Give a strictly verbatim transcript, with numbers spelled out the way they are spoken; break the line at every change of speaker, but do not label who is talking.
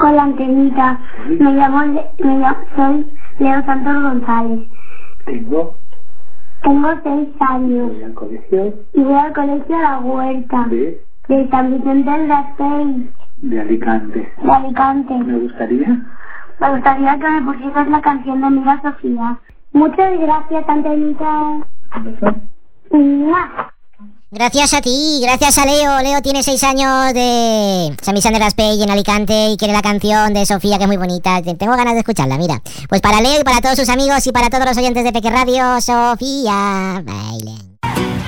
con la antenita. ¿Sí? Me llamo, Le- me llamo, soy Leo Santos González.
Tengo.
Tengo seis años.
Voy al colegio.
Y voy al colegio a La Huerta.
De.
De San Vicente del Raspey.
De Alicante.
De Alicante.
Me gustaría.
Me gustaría que me pusieras la canción de Mira Sofía. Muchas gracias, Antenita.
¿Un beso?
¡Mua!
Gracias a ti, gracias a Leo. Leo tiene seis años de San Vicente de Raspey en Alicante y quiere la canción de Sofía, que es muy bonita. Tengo ganas de escucharla, mira. Pues para Leo y para todos sus amigos y para todos los oyentes de Peque Radio, Sofía, baile.